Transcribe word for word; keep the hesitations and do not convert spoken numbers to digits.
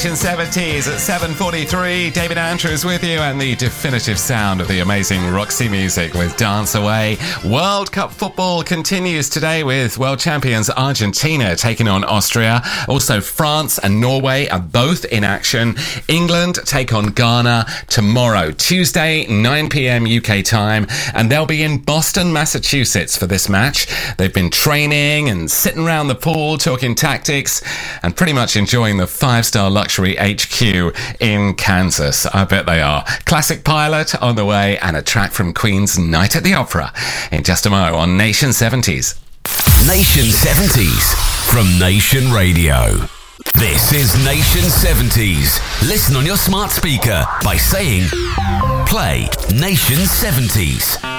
Nation seventies at seven forty-three. David Andrews with you, and the definitive sound of the amazing Roxy music with Dance Away. World Cup football continues today with world champions Argentina taking on Austria. Also, France and Norway are both in action. England take on Ghana tomorrow, Tuesday, nine p.m. U K time, and they'll be in Boston, Massachusetts for this match. They've been training and sitting around the pool talking tactics and pretty much enjoying the five-star luxury H Q in Kansas. I bet they are. Classic Pilot on the way, and a track from Queen's Night at the Opera in just a mo on Nation seventies. Nation seventies from Nation Radio. This is Nation seventies. Listen on your smart speaker by saying, play Nation seventies.